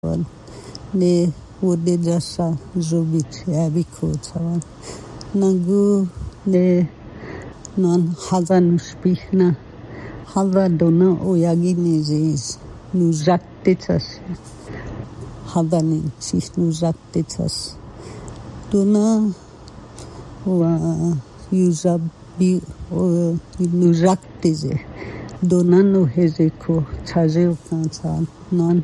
ne wode jasa zobit abiko tawan nangu ne non hazan spihna hava dona oyagine zes nous actetas havanin sich nous actetas dona wa yuzabi nous acteze dona no hezeko chazeo kansan non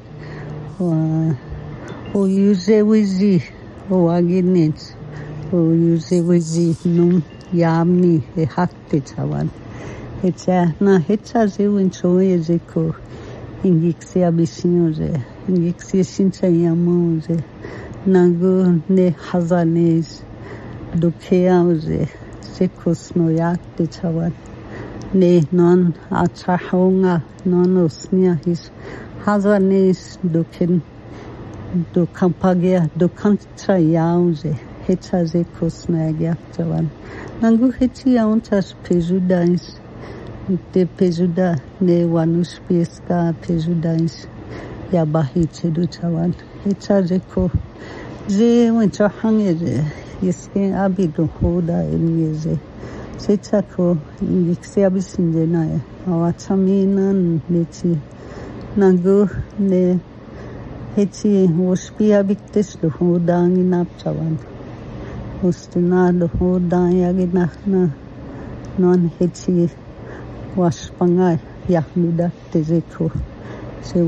o use wizi o aginit o use wizi num yamni e hakte tawan etja na hetsaze wincho ezeko ingiksi abisinyoze ingiksi sincha yamoze nangu ne hazanes dokeauze sekosno yakte tawan ne non achahonga non osnia his hazanes doken do kampagia do kantra yauze hetsaze kosna yaktawan nangu heti auntas pejudais de pejuda ne wanus pieska pejudais ya bahite do tawan hetsaze ko ze winter hangeze yeske abido hoda elieze setsako ingiksi abisinje nae awataminan neti nangu ne heti wospia biktes do hodangi napchawan ustina do hodanya ginachna non heti waspangai yahnuda tezeko se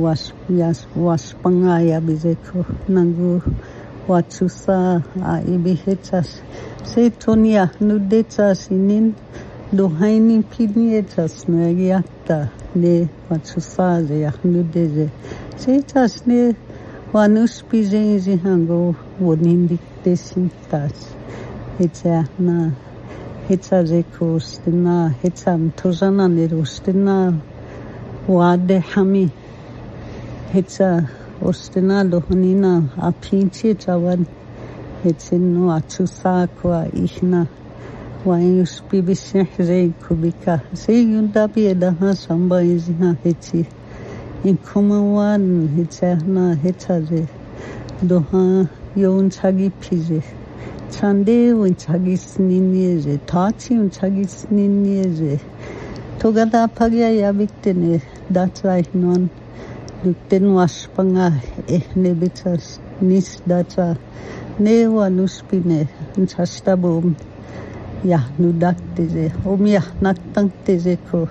waspangaya bizeko nangu watsusa a ibihetas se tonia nudetas inin dohaini pidnietas noegiata ne watsusa ze yahnudeze se tas ne wanus pizenzi hango wonindiktesintas etja na hetazeko stina hetam tozana nerostina wade hami hetsa ostina dohnina apinche tawan hetsino atsusa kwa ihna wayus bibisehze kubika se yundabi daha samba izha hetsi inkumawan hetsana hetsaze doha yon chagi pize chande un chagi sninieze tachi un chagi sninieze togada pagya yabiktene datsai non dukten waspanga ehnebitas nis data ne wanuspine chastabum ya nudakteze omya naktanteze ko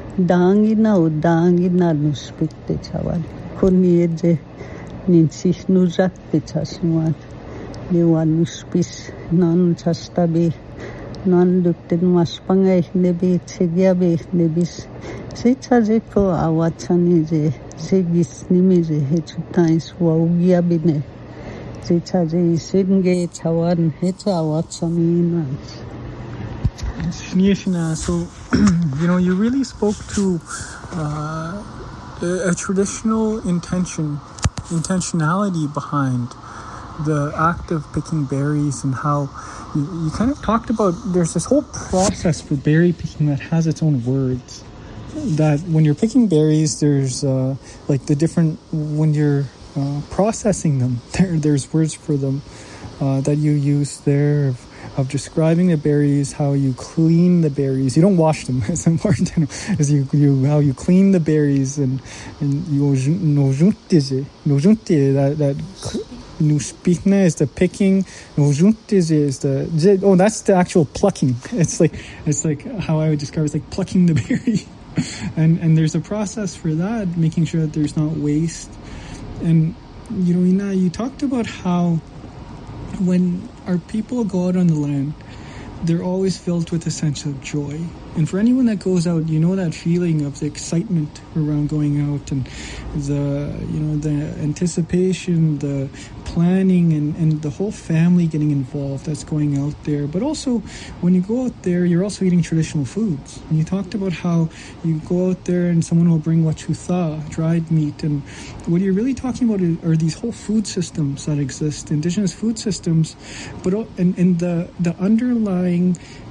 dangina nuspikte chawan konieze ninsis nuzakte chasnuat ne wanuspis non chastabi non dukten waspanga ehnebi tsegyabe nebis setsazeko awatanize zegis nimize hetutais waugiabine setsaze senge tawan heta awatsamina. Shnieshna, so you really spoke to a traditional intentionality behind the act of picking berries, and how you kind of talked about there's this whole process for berry picking that has its own words. That when you're picking berries, there's like the different, when you're processing them, there's words for them that you use there of describing the berries, how you clean the berries. You don't wash them. It's important to know is you how you clean the berries and nojunte that nuspikne is the picking, nojunte is the that's the actual plucking. It's like how I would describe it's like plucking the berry. And there's a process for that, making sure that there's not waste. And Ina, you talked about how when our people go out on the land, they're always filled with a sense of joy. And for anyone that goes out, that feeling of the excitement around going out, and the anticipation, the planning, and the whole family getting involved that's going out there. But also, when you go out there, you're also eating traditional foods. And you talked about how you go out there and someone will bring wachutha, dried meat. And what you're really talking about are these whole food systems that exist, indigenous food systems, but and the underlying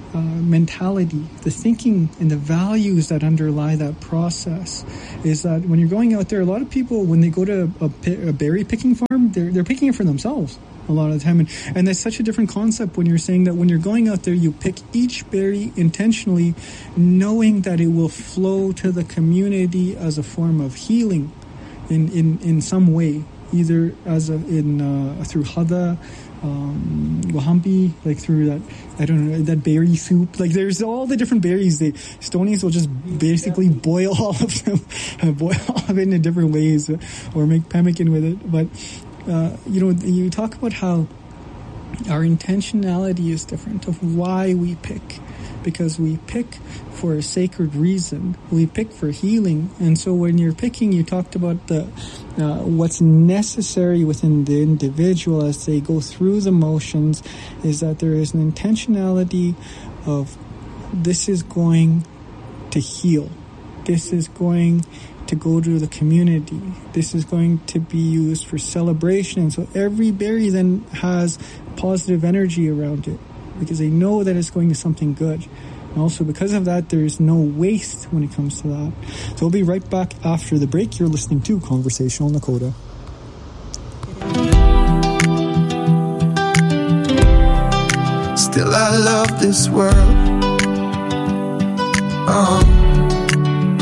mentality, the thinking and the values that underlie that process. Is that when you're going out there, a lot of people, when they go to a berry picking farm, they're picking it for themselves a lot of the time. And that's such a different concept when you're saying that when you're going out there, you pick each berry intentionally, knowing that it will flow to the community as a form of healing in some way, either through hada, wahampi, like through that, I don't know, that berry soup. Like there's all the different berries. The Stonies will just basically boil all of them, boil all of it in different ways, or make pemmican with it. But you talk about how our intentionality is different of why we pick, because we pick for a sacred reason. We pick for healing. And so when you're picking, you talked about what's necessary within the individual as they go through the motions, is that there is an intentionality of this is going to heal. This is going to go to the community. This is going to be used for celebration. And so every berry then has positive energy around it because they know that it's going to something good. And also because of that, there's no waste when it comes to that. So we'll be right back after the break. You're listening to Conversational Nakota. Still I love this world.